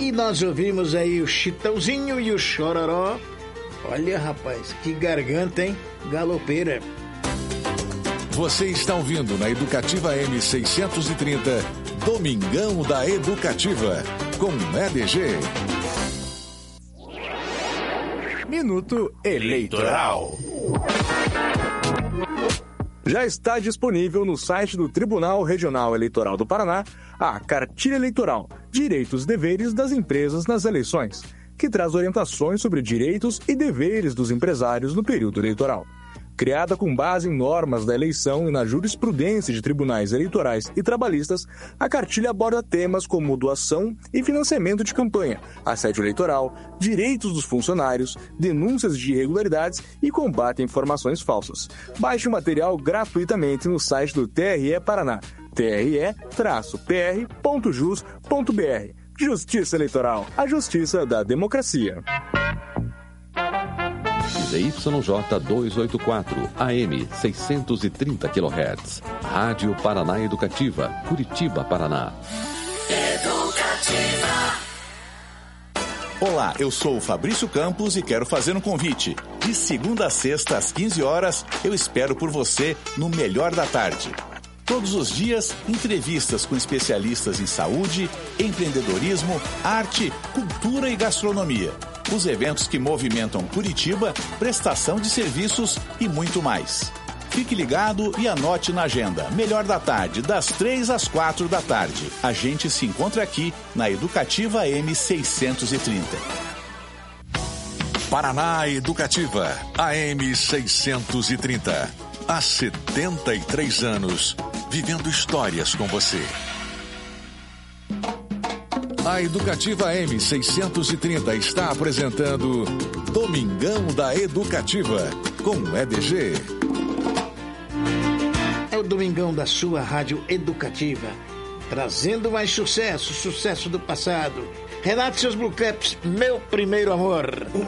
E nós ouvimos aí o Chitãozinho e o Chororó. Olha, rapaz, que garganta, hein? Galopeira. Você está ouvindo na Educativa M630, Domingão da Educativa, com EDG. Minuto Eleitoral. Já está disponível no site do Tribunal Regional Eleitoral do Paraná a Cartilha Eleitoral, Direitos e Deveres das Empresas nas Eleições, que traz orientações sobre direitos e deveres dos empresários no período eleitoral. Criada com base em normas da eleição e na jurisprudência de tribunais eleitorais e trabalhistas, a cartilha aborda temas como doação e financiamento de campanha, assédio eleitoral, direitos dos funcionários, denúncias de irregularidades e combate a informações falsas. Baixe o material gratuitamente no site do TRE Paraná, tre-pr.jus.br. Justiça Eleitoral, a justiça da democracia. ZYJ 284, AM 630 kHz. Rádio Paraná Educativa, Curitiba, Paraná. Educativa. Olá, eu sou o Fabrício Campos e quero fazer um convite. De segunda a sexta, às 15 horas, eu espero por você no Melhor da Tarde. Todos os dias, entrevistas com especialistas em saúde, empreendedorismo, arte, cultura e gastronomia. Os eventos que movimentam Curitiba, prestação de serviços e muito mais. Fique ligado e anote na agenda. Melhor da Tarde, das 3 às 4 da tarde. A gente se encontra aqui na Educativa M630. Paraná Educativa, AM 630. Há 73 anos, vivendo histórias com você. A Educativa M630 está apresentando Domingão da Educativa, com EDG. É o Domingão da sua rádio educativa, trazendo mais sucesso do passado. Renato e seus Blue Caps, meu primeiro amor.